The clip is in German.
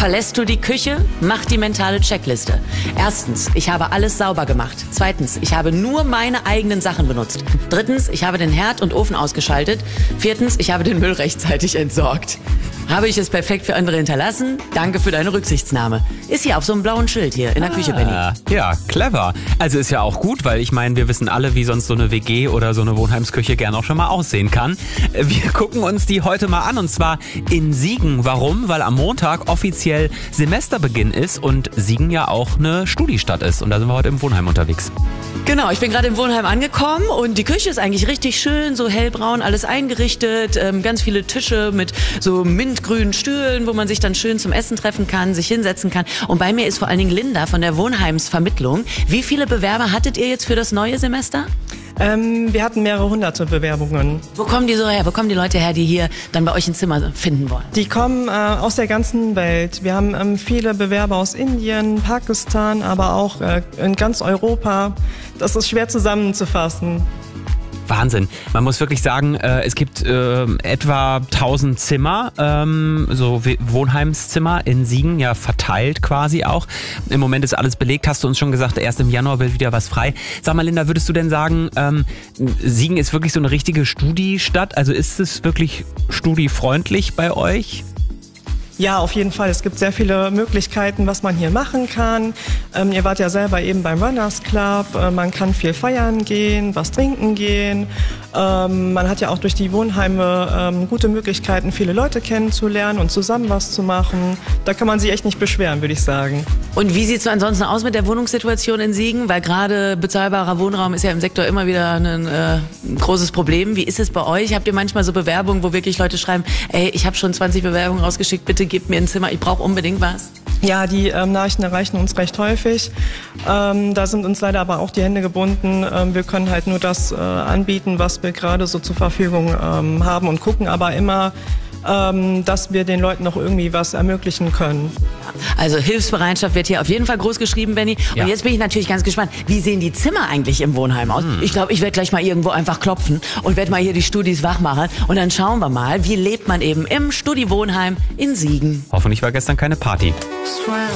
Verlässt du die Küche, mach die mentale Checkliste. Erstens, ich habe alles sauber gemacht. Zweitens, ich habe nur meine eigenen Sachen benutzt. Drittens, ich habe den Herd und Ofen ausgeschaltet. Viertens, ich habe den Müll rechtzeitig entsorgt. Habe ich es perfekt für andere hinterlassen? Danke für deine Rücksichtsnahme. Ist hier auf so einem blauen Schild hier in der Küche, Benni. Ja, clever. Also ist ja auch gut, weil ich meine, wir wissen alle, wie sonst so eine WG oder so eine Wohnheimsküche gern auch schon mal aussehen kann. Wir gucken uns die heute mal an und zwar in Siegen. Warum? Weil am Montag offiziell Semesterbeginn ist und Siegen ja auch eine Studiestadt ist. Und da sind wir heute im Wohnheim unterwegs. Genau, ich bin gerade im Wohnheim angekommen und die Küche ist eigentlich richtig schön, so hellbraun, alles eingerichtet, ganz viele Tische mit so mintgrünen Stühlen, wo man sich dann schön zum Essen treffen kann, sich hinsetzen kann. Und bei mir ist vor allen Dingen Linda von der Wohnheimsvermittlung. Wie viele Bewerber hattet ihr jetzt für das neue Semester? Wir hatten mehrere hunderte Bewerbungen. Wo kommen die so her? Wo kommen die Leute her, die hier dann bei euch ein Zimmer finden wollen? Die kommen aus der ganzen Welt. Wir haben viele Bewerber aus Indien, Pakistan, aber auch in ganz Europa. Das ist schwer zusammenzufassen. Wahnsinn. Man muss wirklich sagen, es gibt etwa 1000 Zimmer, so Wohnheimszimmer in Siegen, ja verteilt quasi auch. Im Moment ist alles belegt, hast du uns schon gesagt, erst im Januar wird wieder was frei. Sag mal, Linda, würdest du denn sagen, Siegen ist wirklich so eine richtige Studiestadt? Also ist es wirklich studifreundlich bei euch? Ja, auf jeden Fall. Es gibt sehr viele Möglichkeiten, was man hier machen kann. Ihr wart ja selber eben beim Runners Club. Man kann viel feiern gehen, was trinken gehen. Man hat ja auch durch die Wohnheime gute Möglichkeiten, viele Leute kennenzulernen und zusammen was zu machen. Da kann man sich echt nicht beschweren, würde ich sagen. Und wie sieht es ansonsten aus mit der Wohnungssituation in Siegen? Weil gerade bezahlbarer Wohnraum ist ja im Sektor immer wieder ein großes Problem. Wie ist es bei euch? Habt ihr manchmal so Bewerbungen, wo wirklich Leute schreiben, ey, ich habe schon 20 Bewerbungen rausgeschickt, bitte gebt mir ein Zimmer, ich brauche unbedingt was? Ja, die Nachrichten erreichen uns recht häufig. Da sind uns leider aber auch die Hände gebunden. Wir können halt nur das anbieten, was wir gerade so zur Verfügung haben und gucken aber immer, dass wir den Leuten noch irgendwie was ermöglichen können. Also Hilfsbereitschaft wird hier auf jeden Fall groß geschrieben, Benni. Und jetzt bin ich natürlich ganz gespannt, wie sehen die Zimmer eigentlich im Wohnheim aus? Ich glaube, ich werde gleich mal irgendwo einfach klopfen und werde mal hier die Studis wach machen. Und dann schauen wir mal, wie lebt man eben im Studi-Wohnheim in Siegen. Hoffentlich war gestern keine Party.